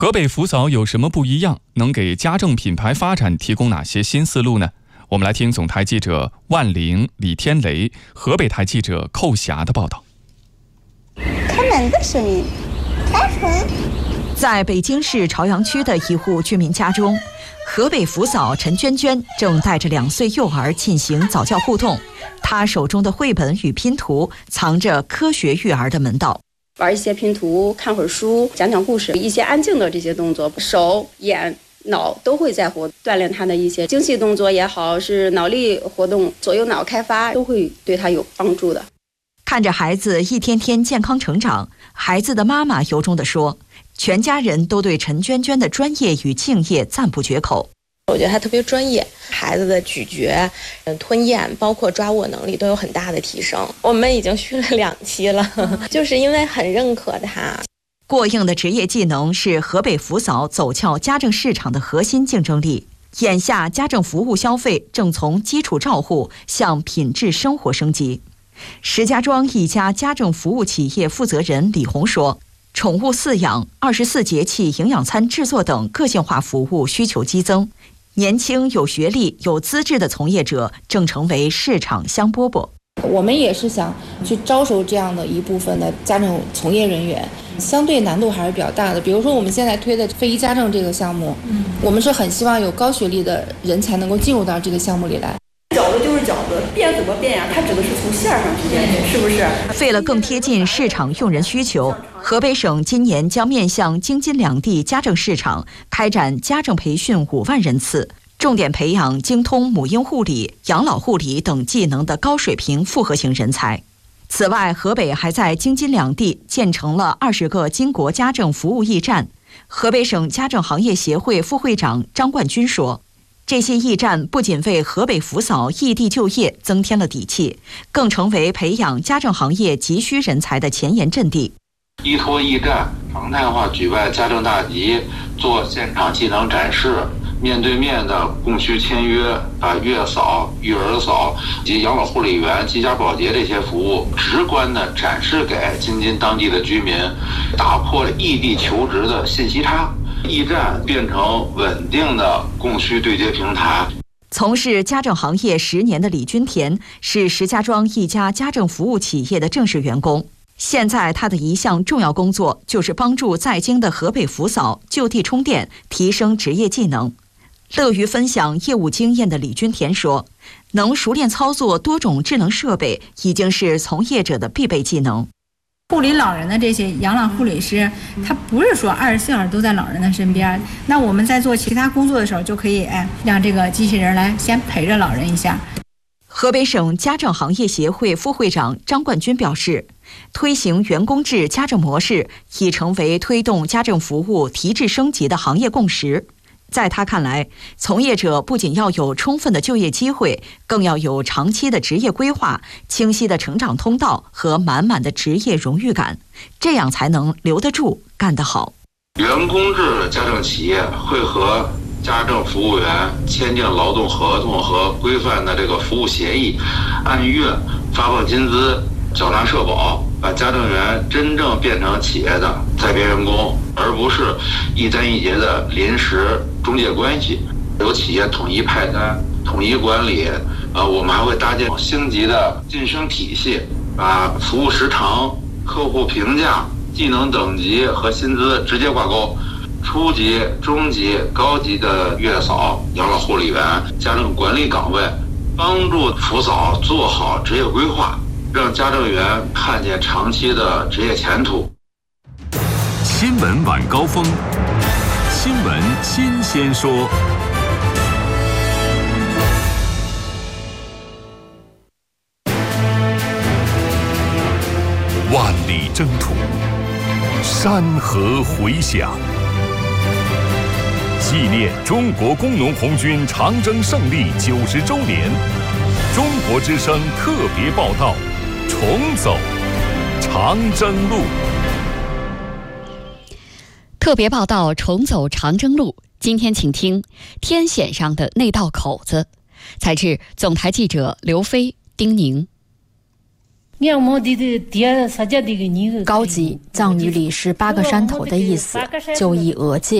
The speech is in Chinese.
河北福嫂有什么不一样？能给家政品牌发展提供哪些新思路呢？我们来听总台记者万玲、李天雷、河北台记者寇霞的报道。 开门的声音，开门。 在北京市朝阳区的一户居民家中，河北福嫂陈娟娟正带着2岁幼儿进行早教互动。她手中的绘本与拼图藏着科学育儿的门道。 玩一些拼图，看会儿书，讲讲故事，一些安静的这些动作，手、眼、脑都会在活，锻炼他的一些精细动作也好，是脑力活动、左右脑开发，都会对他有帮助的。 看着孩子一天天健康成长，孩子的妈妈由衷地说，全家人都对陈娟娟的专业与敬业赞不绝口。 我觉得他特别专业，孩子的咀嚼、吞咽，包括抓握能力都有很大的提升。我们已经续了2期了，就是因为很认可他。 过硬的职业技能是河北福嫂走俏家政市场的核心竞争力。眼下，家政服务消费正从基础照护向品质生活升级。石家庄一家家政服务企业负责人李红说，宠物饲养、24节气营养餐制作等个性化服务需求激增。年轻、有学历、有资质的从业者正成为市场香饽饽。 我们也是想去招收这样的一部分的家政从业人员，相对难度还是比较大的。比如说我们现在推的非遗家政这个项目，我们是很希望有高学历的人才能够进入到这个项目里来。 饺子就是饺子，变怎么变呀？它指的是从馅上去变，是不是？ 为了更贴近市场用人需求，河北省今年将面向京津两地家政市场开展家政培训5万人次，重点培养精通母婴护理、养老护理等技能的高水平复合型人才。此外，河北还在京津两地建成了20个金国家政服务驿站。河北省家政行业协会副会长张冠军说，这些驿站不仅为河北福嫂异地就业增添了底气，更成为培养家政行业急需人才的前沿阵地。 依托驿站，常态化举办家政大集，做现场技能展示，面对面的供需签约，把月嫂、育儿嫂及养老护理员、居家保洁这些服务直观地展示给京津当地的居民，打破了异地求职的信息差。驿站变成稳定的供需对接平台。 从事家政行业10年的李君田是石家庄一家家政服务企业的正式员工。现在他的一项重要工作就是帮助在京的河北福嫂就地充电，提升职业技能。乐于分享业务经验的李君田说，能熟练操作多种智能设备已经是从业者的必备技能。 护理老人的这些养老护理师，他不是说24小时都在老人的身边，那我们在做其他工作的时候就可以让这个机器人来先陪着老人一下。 河北省家政行业协会副会长张冠军表示，推行员工制家政模式已成为推动家政服务提质升级的行业共识。在他看来，从业者不仅要有充分的就业机会，更要有长期的职业规划、清晰的成长通道和满满的职业荣誉感，这样才能留得住、干得好。 员工制家政企业会和家政服务员签订劳动合同和规范的这个服务协议，按月发放薪资、缴纳社保，把家政员真正变成企业的在编员工，而不是一单一结的临时中介关系。由企业统一派单、统一管理。我们还会搭建星级的晋升体系，把服务时长、客户评价、技能等级和薪资直接挂钩。初级、中级、高级的月嫂、养老护理员、家政管理岗位，帮助福嫂做好职业规划，让家政员看见长期的职业前途。 新闻晚高峰，新闻新鲜说。万里征途，山河回响。纪念中国工农红军长征胜利90周年，中国之声特别报道，重走长征路。 特别报道重走长征路，今天请听天险上的那道口子，采自总台记者刘飞、丁宁。 高级藏语里是8个山头的意思，就意额界。